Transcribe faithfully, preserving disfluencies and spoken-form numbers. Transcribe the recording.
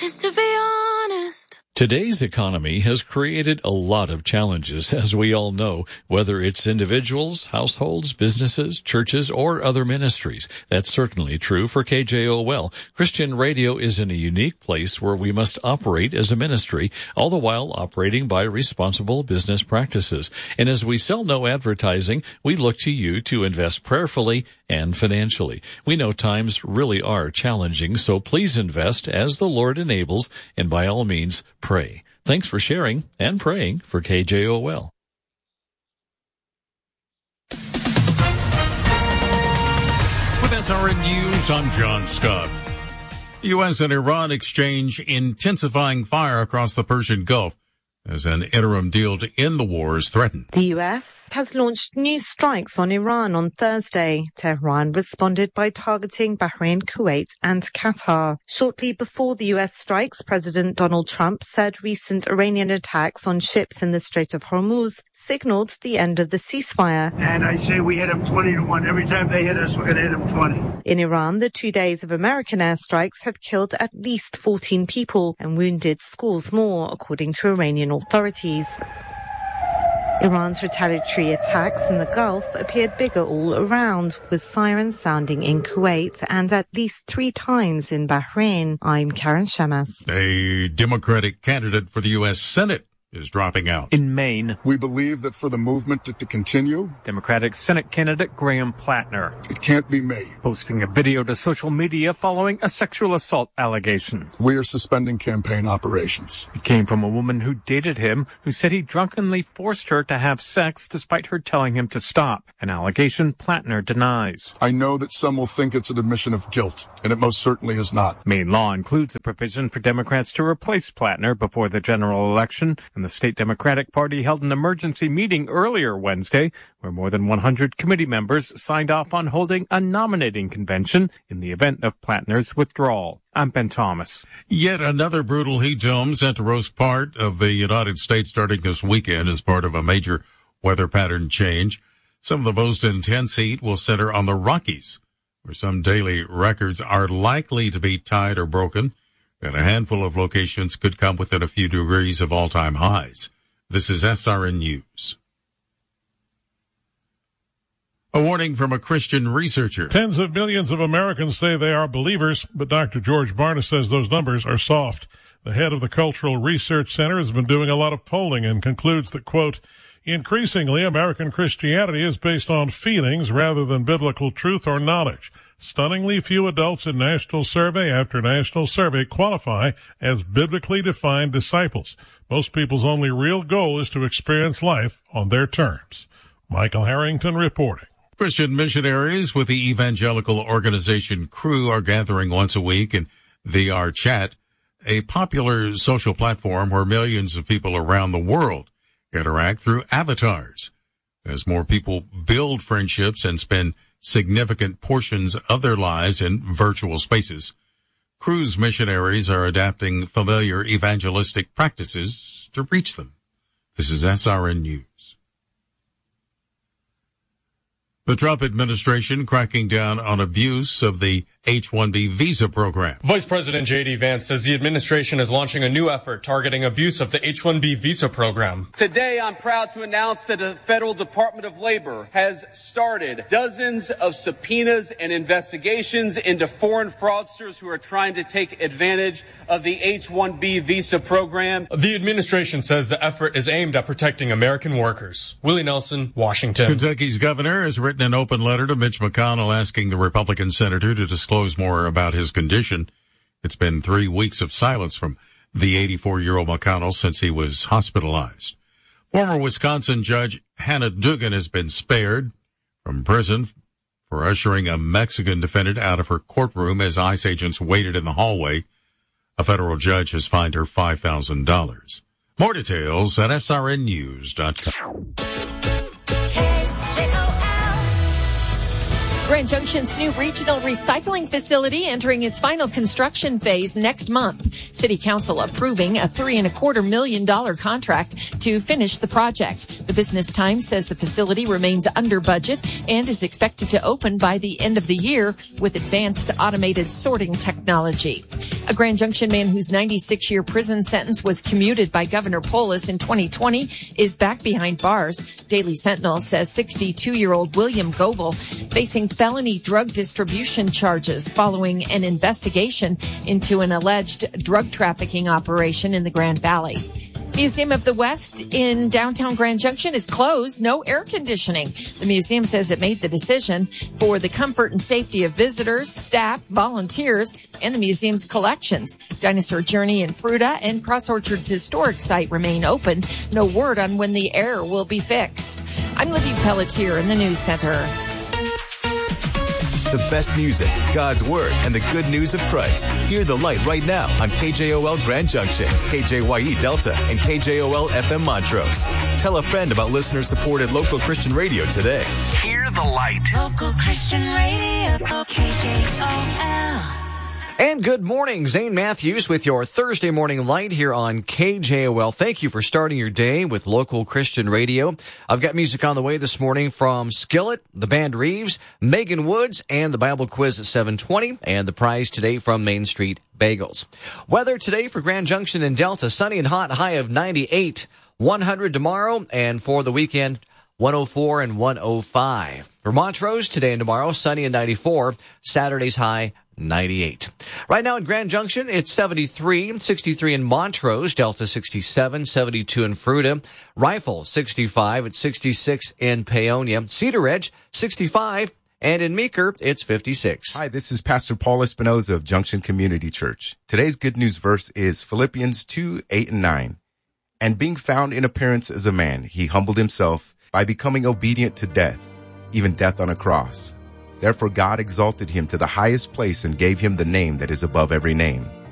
is to be honest. Today's economy has created a lot of challenges, as we all know, whether it's individuals, households, businesses, churches, or other ministries. That's certainly true for K J O L. Christian radio is in a unique place where we must operate as a ministry, all the while operating by responsible business practices. And as we sell no advertising, we look to you to invest prayerfully and financially. We know times really are challenging, so please invest as the Lord enables, and by all means, pray. Thanks for sharing and praying for K J O L. With S R N News, I'm John Scott. U S and Iran exchange intensifying fire across the Persian Gulf as an interim deal to end the war is threatened. The U S has launched new strikes on Iran on Thursday. Tehran responded by targeting Bahrain, Kuwait and Qatar. Shortly before the U S strikes, President Donald Trump said recent Iranian attacks on ships in the Strait of Hormuz signaled the end of the ceasefire. And I say we hit them twenty to one. Every time they hit us, we're going to hit them twenty. In Iran, the two days of American airstrikes have killed at least fourteen people and wounded scores more, according to Iranian authorities. Iran's retaliatory attacks in the Gulf appeared bigger all around, with sirens sounding in Kuwait and at least three times in Bahrain. I'm Karen Shemas. A Democratic candidate for the U S Senate is dropping out. In Maine, we believe that for the movement to, to continue, Democratic Senate candidate Graham Plattner, it can't be made. Posting a video to social media following a sexual assault allegation. We are suspending campaign operations. It came from a woman who dated him, who said he drunkenly forced her to have sex despite her telling him to stop, an allegation Plattner denies. I know that some will think it's an admission of guilt, and it most certainly is not. Maine law includes a provision for Democrats to replace Plattner before the general election, and the state Democratic Party held an emergency meeting earlier Wednesday where more than one hundred committee members signed off on holding a nominating convention in the event of Plattner's withdrawal. I'm Ben Thomas. Yet another brutal heat dome set to roast part of the United States starting this weekend as part of a major weather pattern change. Some of the most intense heat will center on the Rockies, where some daily records are likely to be tied or broken, and a handful of locations could come within a few degrees of all-time highs. This is S R N News. A warning from a Christian researcher. Tens of millions of Americans say they are believers, but Doctor George Barna says those numbers are soft. The head of the Cultural Research Center has been doing a lot of polling and concludes that, quote, increasingly, American Christianity is based on feelings rather than biblical truth or knowledge. Stunningly few adults in national survey after national survey qualify as biblically defined disciples. Most people's only real goal is to experience life on their terms. Michael Harrington reporting. Christian missionaries with the evangelical organization Cru are gathering once a week in V R Chat, a popular social platform where millions of people around the world interact through avatars. As more people build friendships and spend significant portions of their lives in virtual spaces, Cru's missionaries are adapting familiar evangelistic practices to reach them. This is S R N News. The Trump administration cracking down on abuse of the H one B visa program. Vice President J D Vance says the administration is launching a new effort targeting abuse of the H one B visa program. Today, I'm proud to announce that the Federal Department of Labor has started dozens of subpoenas and investigations into foreign fraudsters who are trying to take advantage of the H one B visa program. The administration says the effort is aimed at protecting American workers. Willie Nelson, Washington. Kentucky's governor has written an open letter to Mitch McConnell asking the Republican senator to disclose more about his condition. It's been three weeks of silence from the eighty-four-year-old McConnell since he was hospitalized. Former Wisconsin Judge Hannah Dugan has been spared from prison for ushering a Mexican defendant out of her courtroom as ICE agents waited in the hallway. A federal judge has fined her five thousand dollars. More details at S R N news dot com. Grand Junction's new regional recycling facility entering its final construction phase next month. City Council approving a three and a quarter million dollar contract to finish the project. The The Business Times says the facility remains under budget and is expected to open by the end of the year with advanced automated sorting technology. A Grand Junction man whose ninety-six-year prison sentence was commuted by Governor Polis in twenty twenty is back behind bars. Daily Sentinel says sixty-two-year-old William Goebel facing felony drug distribution charges following an investigation into an alleged drug trafficking operation in the Grand Valley. Museum of the West in downtown Grand Junction is closed. No air conditioning. The museum says it made the decision for the comfort and safety of visitors, staff, volunteers, and the museum's collections. Dinosaur Journey in Fruta and Cross Orchard's historic site remain open. No word on when the air will be fixed. I'm Libby Pelletier in the News Center. The best music, God's Word, and the good news of Christ. Hear the light right now on K J O L Grand Junction, K J Y E Delta, and K J O L F M Montrose. Tell a friend about listener-supported local Christian radio today. Hear the light. Local Christian radio, K J O L. And good morning, Zane Matthews with your Thursday morning light here on K J O L. Thank you for starting your day with local Christian radio. I've got music on the way this morning from Skillet, the band Reeves, Megan Woods, and the Bible quiz at seven twenty, and the prize today from Main Street Bagels. Weather today for Grand Junction and Delta, sunny and hot, high of ninety-eight, one hundred tomorrow, and for the weekend, one oh four and one oh five. For Montrose, today and tomorrow, sunny and ninety-four, Saturday's high, ninety-eight. Right now in Grand Junction, it's seventy-three, sixty-three in Montrose, Delta sixty-seven, seventy-two in Fruta, Rifle sixty-five, it's sixty-six in Paonia, Cedar Edge sixty-five, and in Meeker, it's fifty-six. Hi, this is Pastor Paul Espinoza of Junction Community Church. Today's good news verse is Philippians two, eight and nine. And being found in appearance as a man, he humbled himself by becoming obedient to death, even death on a cross. Therefore God exalted him to the highest place and gave him the name that is above every name,